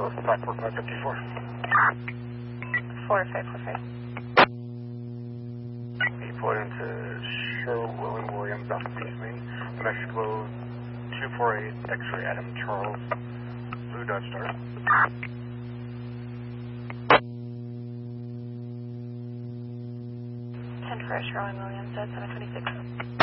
454554. 4545. Deployed into Sherwin Williams off of East Main, Mexico 248 X-ray Adam Charles, Blue Dodge Star. 10 for Sherwin Williams at 726.